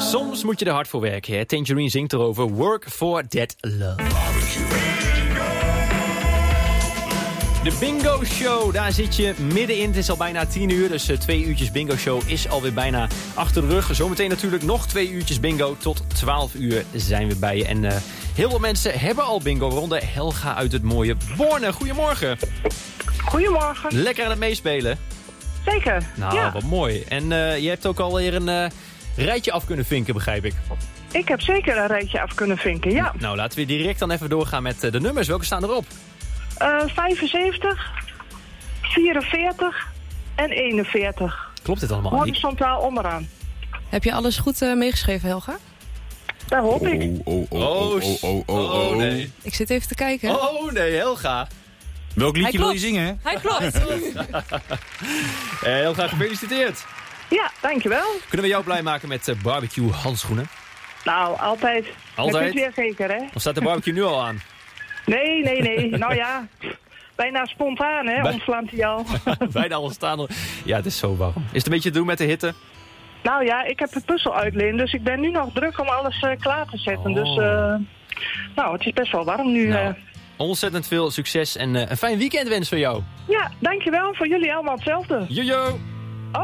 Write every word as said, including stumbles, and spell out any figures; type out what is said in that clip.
Soms moet je er hard voor werken. Hè? Tangerine zingt erover. Work for that love. De Bingo Show, daar zit je middenin. Het is al bijna tien uur, dus uh, twee uurtjes Bingo Show is alweer bijna achter de rug. Zometeen natuurlijk nog twee uurtjes bingo. Tot twaalf uur zijn we bij je. En uh, heel veel mensen hebben al bingo, waaronder Helga uit het mooie Borne. Goedemorgen. Goedemorgen. Lekker aan het meespelen. Zeker, Nou, ja. wat mooi. En uh, je hebt ook alweer een uh, rijtje af kunnen vinken, begrijp ik. Ik heb zeker een rijtje af kunnen vinken, ja. Nou, laten we direct dan even doorgaan met uh, de nummers. Welke staan erop? Uh, vijfenzeventig, vierenveertig en eenenveertig. Klopt dit allemaal? Horizontaal onderaan. Heb je alles goed uh, meegeschreven, Helga? Daar hoop ik. Oh, oh, oh, oh, oh, oh, oh. nee. Ik zit even te kijken. Oh nee, Helga. Welk liedje Hij wil je zingen? Hij klopt. Hey, Helga, gefeliciteerd. Ja, dankjewel. Kunnen we jou blij maken met uh, barbecue handschoenen? Nou, altijd. Altijd? Dat is weer zeker, hè? Of staat de barbecue nu al aan? Nee, nee, nee. Nou ja, bijna spontaan, hè? Bij- Ontvlamt hij al. Bijna al staan. Ja, het is zo warm. Is het een beetje te doen met de hitte? Nou ja, ik heb het puzzel uitleen, dus ik ben nu nog druk om alles uh, klaar te zetten. Oh. Dus, uh, nou, het is best wel warm nu. Nou, Uh. ontzettend veel succes en uh, een fijn weekend wens voor jou. Ja, dankjewel. Voor jullie allemaal hetzelfde. Jojo!